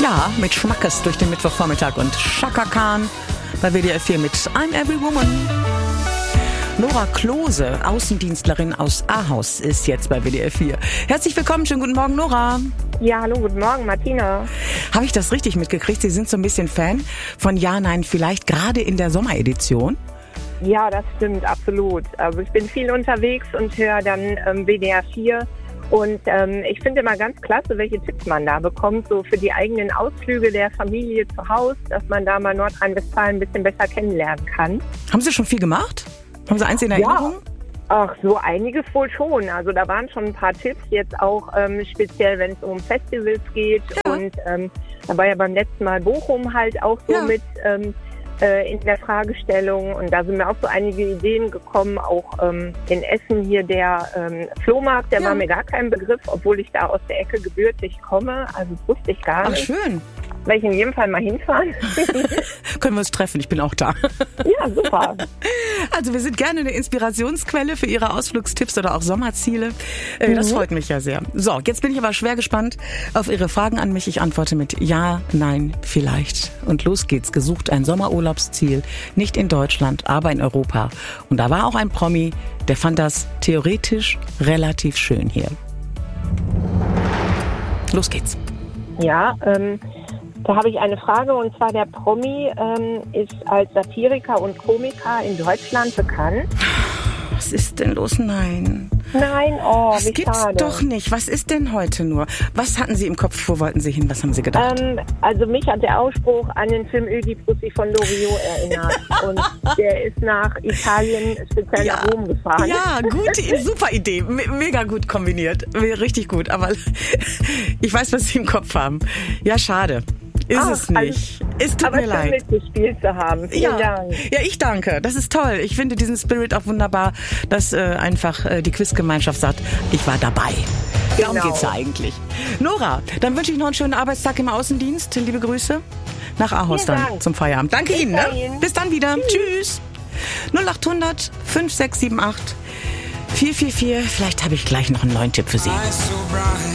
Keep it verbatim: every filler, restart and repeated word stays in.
Ja, mit Schmackes durch den Mittwochvormittag und Chaka Khan bei W D R vier mit I'm Every Woman. Nora Klose, Außendienstlerin aus Ahaus, ist jetzt bei W D R vier. Herzlich willkommen, schönen guten Morgen, Nora. Ja, hallo, guten Morgen, Martina. Habe ich das richtig mitgekriegt? Sie sind so ein bisschen Fan von Ja, Nein, vielleicht gerade in der Sommeredition? Ja, das stimmt, absolut. Also ich bin viel unterwegs und höre dann ähm, W D R vier. Und ähm, ich finde immer ganz klasse, welche Tipps man da bekommt, so für die eigenen Ausflüge der Familie zu Hause, dass man da mal Nordrhein-Westfalen ein bisschen besser kennenlernen kann. Haben Sie schon viel gemacht? Haben Sie eins in Erinnerung? Ja. Ach, so einiges wohl schon. Also da waren schon ein paar Tipps, jetzt auch ähm, speziell, wenn es um Festivals geht. Ja. Und ähm, da war ja beim letzten Mal Bochum halt auch so ja. mit ähm, äh, in der Fragestellung. Und da sind mir auch so einige Ideen gekommen. Auch ähm, in Essen hier der ähm, Flohmarkt, der ja. war mir gar kein Begriff, obwohl ich da aus der Ecke gebürtig komme. Also das wusste ich gar Ach, nicht. Schön. Werde ich in jedem Fall mal hinfahren. Können wir uns treffen, ich bin auch da. Ja, super. Also wir sind gerne eine Inspirationsquelle für Ihre Ausflugstipps oder auch Sommerziele. Äh, mhm. Das freut mich ja sehr. So, jetzt bin ich aber schwer gespannt auf Ihre Fragen an mich. Ich antworte mit Ja, Nein, vielleicht. Und los geht's. Gesucht ein Sommerurlaubsziel. Nicht in Deutschland, aber in Europa. Und da war auch ein Promi, der fand das theoretisch relativ schön hier. Los geht's. Ja, ähm... Da habe ich eine Frage, und zwar der Promi ähm, ist als Satiriker und Komiker in Deutschland bekannt. Was ist denn los? Nein. Nein, oh, das wie gibt's schade. doch nicht. Was ist denn heute nur? Was hatten Sie im Kopf? Wo wollten Sie hin? Was haben Sie gedacht? Ähm, also mich hat der Ausspruch an den Film Ödipussy von Loriot erinnert. Und der ist nach Italien, speziell ja. nach Rom gefahren. Ja, gute, super Idee. Me- mega gut kombiniert. Richtig gut. Aber ich weiß, was Sie im Kopf haben. Ja, schade. Ist Ach, es nicht. Also, es tut aber mir leid. mitgespielt zu haben. Vielen ja. Dank. Ja, ich danke. Das ist toll. Ich finde diesen Spirit auch wunderbar, dass äh, einfach äh, die Quizgemeinschaft sagt, ich war dabei. Darum genau. geht's ja eigentlich. Nora, dann wünsche ich noch einen schönen Arbeitstag im Außendienst. Liebe Grüße nach Ahaus dann Dank. zum Feierabend. Danke Bis Ihnen. Ne? Bis dann wieder. Tschüss. Tschüss. null acht hundert fünf sechs sieben acht vier vier vier. Vielleicht habe ich gleich noch einen neuen Tipp für Sie.